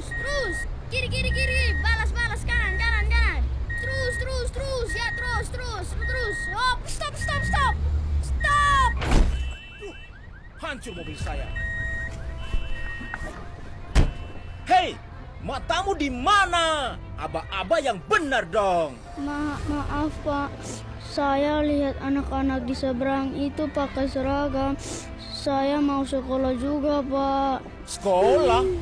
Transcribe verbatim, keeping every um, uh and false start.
terus, terus. Kiri, kiri, kiri. Balas, balas. Kanan, kanan, kanan. Terus, terus, terus. Ya, terus, terus, terus. Hop, stop, stop, stop. Stop. Duh, hancur mobil saya. Hei, matamu di mana? Aba-aba yang benar dong. Ma maaf, Pak. Saya lihat anak-anak di seberang itu pakai seragam. Saya mau sekolah juga, Pak. Sekolah?